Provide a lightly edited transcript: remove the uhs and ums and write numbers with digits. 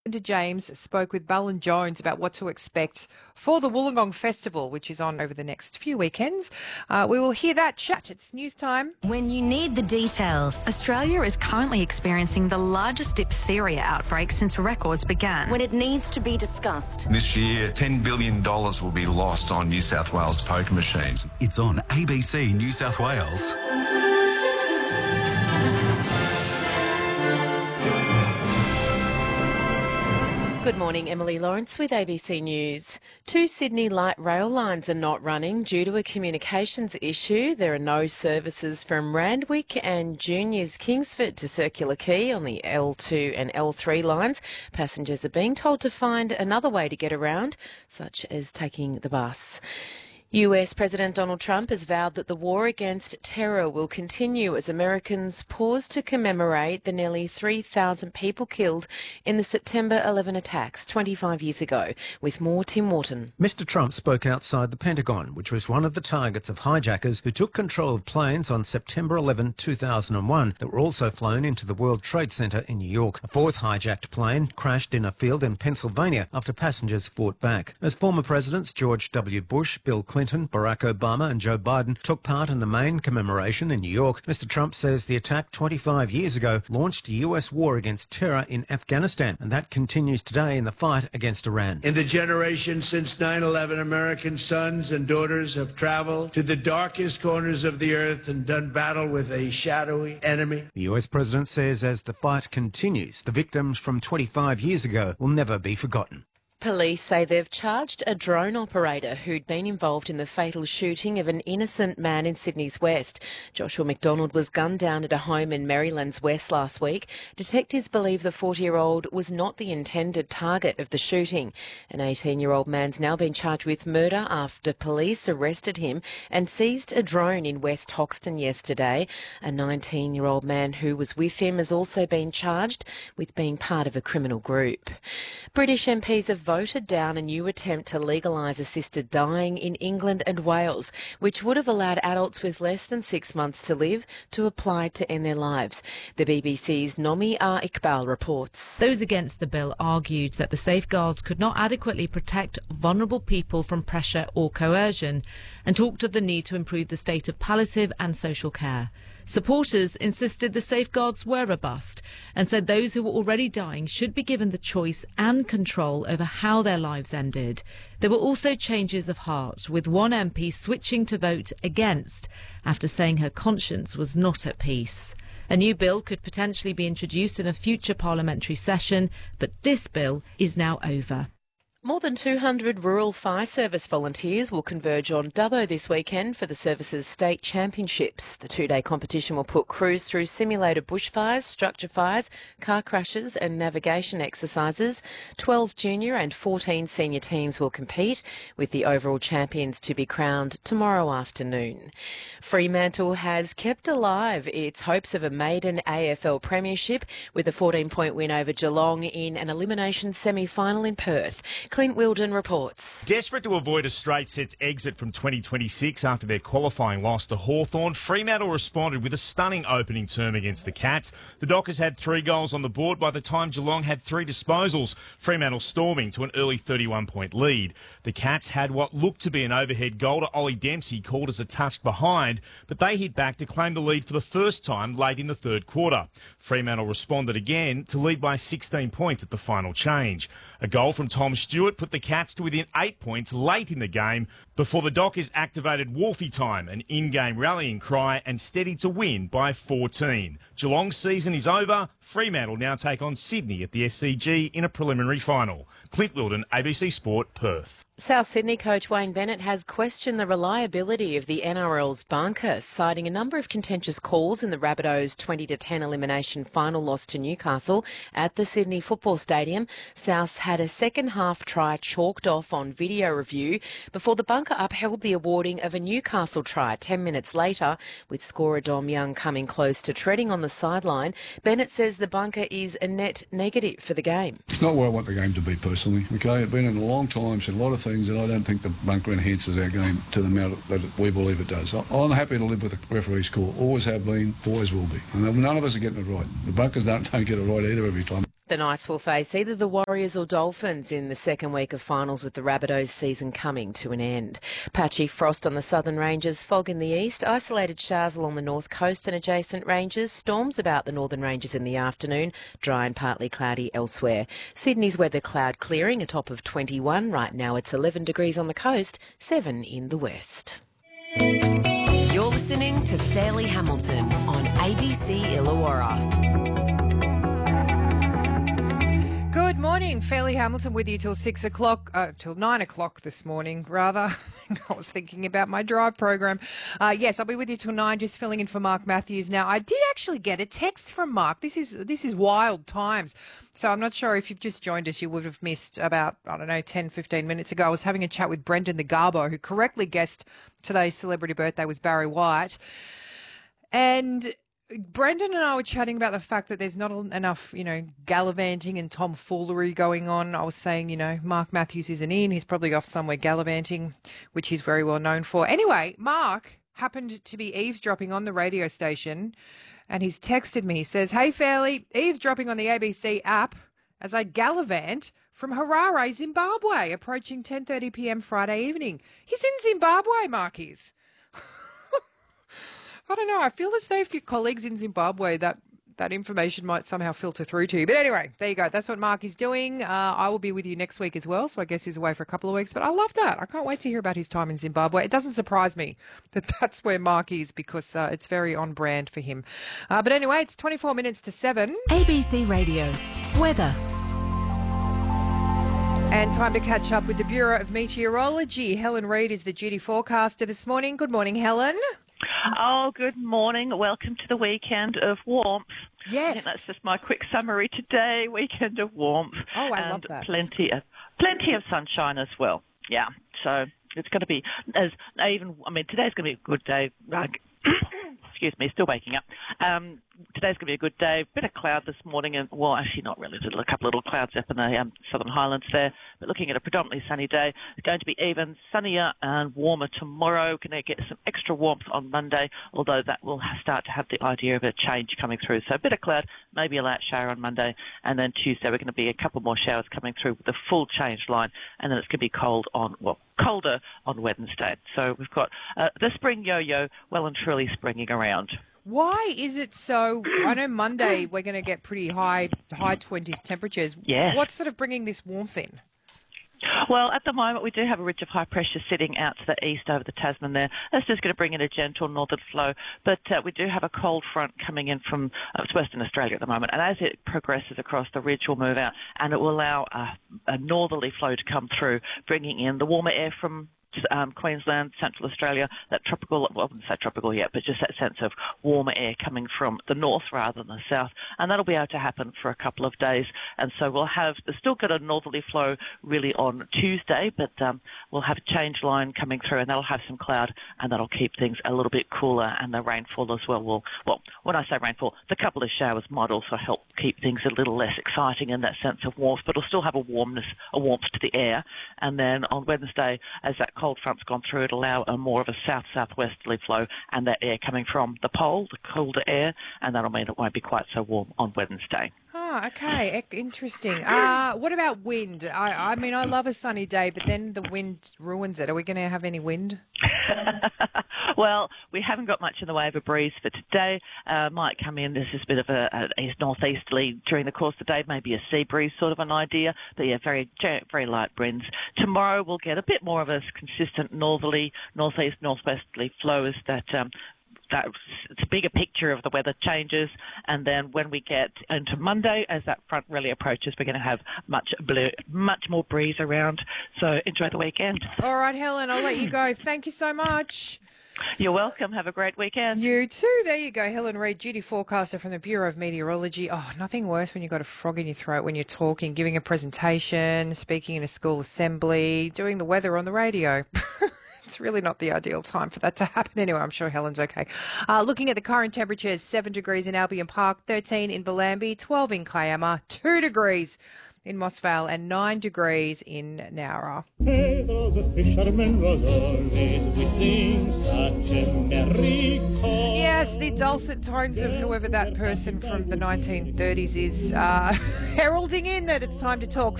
James spoke with Ballon Jones about what to expect for the Wollongong Festival, which is on over the next few weekends. We will hear that chat. It's news time. When you need the details. Australia is currently experiencing the largest diphtheria outbreak since records began. When it needs to be discussed. This year, $10 billion will be lost on New South Wales poker machines. It's on ABC New South Wales. Good morning, Emily Lawrence with ABC News. 2 Sydney light rail lines are not running due to a communications issue. There are no services from Randwick and Juniors Kingsford to Circular Quay on the L2 and L3 lines. Passengers are being told to find another way to get around, such as taking the bus. US President Donald Trump has vowed that the war against terror will continue as Americans pause to commemorate the nearly 3,000 people killed in the September 11 attacks 25 years ago. With more, Tim Wharton. Mr Trump spoke outside the Pentagon, which was one of the targets of hijackers who took control of planes on September 11, 2001 that were also flown into the World Trade Center in New York. A fourth hijacked plane crashed in a field in Pennsylvania after passengers fought back. As former presidents George W. Bush, Bill Clinton, Barack Obama and Joe Biden took part in the main commemoration in New York, Mr Trump says the attack 25 years ago launched a US war against terror in Afghanistan, and that continues today in the fight against Iran. In the generation since 9/11, American sons and daughters have traveled to the darkest corners of the earth and done battle with a shadowy enemy. The US president says as the fight continues, the victims from 25 years ago will never be forgotten. Police say they've charged a drone operator who'd been involved in the fatal shooting of an innocent man in Sydney's West. Joshua McDonald was gunned down at a home in Maryland's West last week. Detectives believe the 40-year-old was not the intended target of the shooting. An 18-year-old man's now been charged with murder after police arrested him and seized a drone in West Hoxton yesterday. A 19-year-old man who was with him has also been charged with being part of a criminal group. British MPs have voted down a new attempt to legalise assisted dying in England and Wales, which would have allowed adults with less than 6 months to live to apply to end their lives. The BBC's Nomi R. Iqbal reports. Those against the bill argued that the safeguards could not adequately protect vulnerable people from pressure or coercion, and talked of the need to improve the state of palliative and social care. Supporters insisted the safeguards were robust and said those who were already dying should be given the choice and control over how their lives ended. There were also changes of heart, with one MP switching to vote against after saying her conscience was not at peace. A new bill could potentially be introduced in a future parliamentary session, but this bill is now over. More than 200 rural fire service volunteers will converge on Dubbo this weekend for the service's state championships. The 2-day competition will put crews through simulated bushfires, structure fires, car crashes and navigation exercises. 12 junior and 14 senior teams will compete, with the overall champions to be crowned tomorrow afternoon. Fremantle has kept alive its hopes of a maiden AFL premiership with a 14-point win over Geelong in an elimination semi-final in Perth. Clint Wilden reports. Desperate to avoid a straight sets exit from 2026 after their qualifying loss to Hawthorn, Fremantle responded with a stunning opening term against the Cats. The Dockers had 3 goals on the board by the time Geelong had 3 disposals, Fremantle storming to an early 31-point lead. The Cats had what looked to be an overhead goal to Ollie Dempsey called as a touch behind, but they hit back to claim the lead for the first time late in the third quarter. Fremantle responded again to lead by 16 points at the final change. A goal from Tom Stewart put the Cats to within 8 points late in the game before the Dockers activated Wolfie time, an in-game rallying cry, and steadied to win by 14. Geelong's season is over. Fremantle now take on Sydney at the SCG in a preliminary final. Clint Wilden, ABC Sport, Perth. South Sydney coach Wayne Bennett has questioned the reliability of the NRL's bunker, citing a number of contentious calls in the Rabbitohs' 20-10 elimination final loss to Newcastle at the Sydney Football Stadium. Souths had a second-half try chalked off on video review before the bunker upheld the awarding of a Newcastle try 10 minutes later, with scorer Dom Young coming close to treading on the sideline. Bennett says the bunker is a net negative for the game. It's not where I want the game to be personally. Okay, I've been in a long time, said a lot of things, and I don't think the bunker enhances our game to the amount that we believe it does. I'm happy to live with the referee's call. Always have been, always will be. And none of us are getting it right. The bunkers don't get it right either every time. The Knights will face either the Warriors or Dolphins in the second week of finals, with the Rabbitohs season coming to an end. Patchy frost on the southern ranges, fog in the east, isolated showers along the north coast and adjacent ranges, storms about the northern ranges in the afternoon, dry and partly cloudy elsewhere. Sydney's weather cloud clearing, a top of 21. Right now it's 11 degrees on the coast, 7 in the west. You're listening to Fairleigh Hamilton on ABC Illawarra. Good morning, Fairleigh Hamilton with you till 6 o'clock, till 9 o'clock this morning, rather. I was thinking about my drive program. Yes, I'll be with you till 9, just filling in for Mark Matthews. Now, I did actually get a text from Mark. This is wild times. So I'm not sure if you've just joined us, you would have missed about, 10, 15 minutes ago. I was having a chat with Brendan the Garbo, who correctly guessed today's celebrity birthday was Barry White. And Brendan and I were chatting about the fact that there's not enough, gallivanting and tomfoolery going on. I was saying, Mark Matthews isn't in. He's probably off somewhere gallivanting, which he's very well known for. Anyway, Mark happened to be eavesdropping on the radio station, and he's texted me. He says, "Hey, Fairleigh, eavesdropping on the ABC app as I gallivant from Harare, Zimbabwe, approaching 10:30 p.m. Friday evening." He's in Zimbabwe, Mark is. I don't know. I feel as though if your colleagues in Zimbabwe, that information might somehow filter through to you. But anyway, there you go. That's what Mark is doing. I will be with you next week as well, so I guess he's away for a couple of weeks. But I love that. I can't wait to hear about his time in Zimbabwe. It doesn't surprise me that that's where Mark is, because it's very on brand for him. But anyway, it's 24 minutes to 7. ABC Radio. Weather. And time to catch up with the Bureau of Meteorology. Helen Reid is the duty forecaster this morning. Good morning, Helen. Oh, good morning. Welcome to the weekend of warmth. Yes. I think that's just my quick summary today. Weekend of warmth. Oh, I love that. Plenty of sunshine as well. Yeah. So it's going to be today's going to be a good day. Excuse me, still waking up. Today's going to be a good day. Bit of cloud this morning, and well, actually not really. There's a couple of little clouds up in the Southern Highlands there. But looking at a predominantly sunny day. It's going to be even sunnier and warmer tomorrow. Going to get some extra warmth on Monday, although that will start to have the idea of a change coming through. So a bit of cloud, maybe a light shower on Monday, and then Tuesday we're going to be a couple more showers coming through with the full change line, and then it's going to be colder on Wednesday. So we've got the spring yo-yo well and truly springing around. Why is it so? I know Monday we're going to get pretty high 20s temperatures. Yes. What's sort of bringing this warmth in? Well, at the moment, we do have a ridge of high pressure sitting out to the east over the Tasman there. That's just going to bring in a gentle northern flow. But we do have a cold front coming in from Western Australia at the moment. And as it progresses across, the ridge will move out, and it will allow a northerly flow to come through, bringing in the warmer air from Queensland, Central Australia, that tropical, well, I wouldn't say tropical yet, but just that sense of warmer air coming from the north rather than the south. And that'll be able to happen for a couple of days. And so we'll still got a northerly flow really on Tuesday, but we'll have a change line coming through, and that'll have some cloud, and that'll keep things a little bit cooler, and the rainfall as well when I say rainfall, the couple of showers might also help keep things a little less exciting in that sense of warmth, but it'll still have a warmth to the air. And then on Wednesday, as that cold front's gone through, it'll allow more of a south-southwesterly flow, and that air coming from the pole, the colder air, and that'll mean it won't be quite so warm on Wednesday. Oh, okay. Interesting. What about wind? I mean, I love a sunny day, but then the wind ruins it. Are we going to have any wind? Well, we haven't got much in the way of a breeze for today. Might come in. This is a bit of a northeasterly during the course of the day, maybe a sea breeze sort of an idea. But yeah, very, very light winds. Tomorrow we'll get a bit more of a consistent northerly, northeast, northwesterly flow as it's a bigger picture of the weather changes. And then when we get into Monday, as that front really approaches, we're going to have much more breeze around. So enjoy the weekend. All right, Helen, I'll let you go. Thank you so much. You're welcome. Have a great weekend. You too. There you go. Helen Reid, duty forecaster from the Bureau of Meteorology. Oh, nothing worse when you've got a frog in your throat when you're talking, giving a presentation, speaking in a school assembly, doing the weather on the radio. It's really not the ideal time for that to happen. Anyway, I'm sure Helen's okay. Looking at the current temperatures, 7 degrees in Albion Park, 13 in Bellambi, 12 in Kiama, 2 degrees in Moss Vale and 9 degrees in Nowra. Pedro's a fisherman was always whistling such a merry call. Yes, the dulcet tones of whoever that person from the 1930s is heralding in that it's time to talk